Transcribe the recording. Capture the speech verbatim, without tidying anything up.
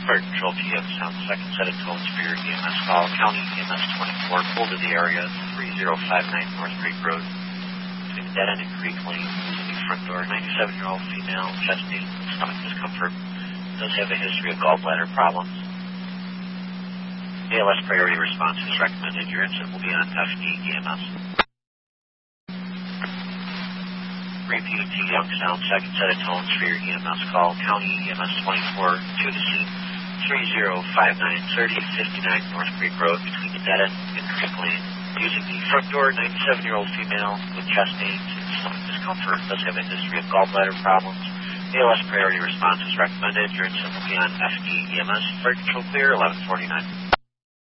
Fire Control P M sound second set of tones for your E M S call. County E M S twenty-four, pulled to the area, three zero five nine North Creek Road, between Dead End and Creek Lane, using the front door, ninety-seven-year-old female, chest pain, stomach discomfort, does have a history of gallbladder problems. A L S priority response is recommended. Your incident will be on F D E M S. Repeat to Young Sound, second set of tones for your E M S call. County E M S twenty-four, two to scene, three zero five nine thirty fifty-nine North Creek Road, between the Dead End and Creek Lane. Using the front door, ninety-seven-year-old female with chest pains and stomach discomfort, does have a history of gallbladder problems. A L S priority response is recommended. Your incident will be on F D E M S. Fire Control clear, eleven forty-nine.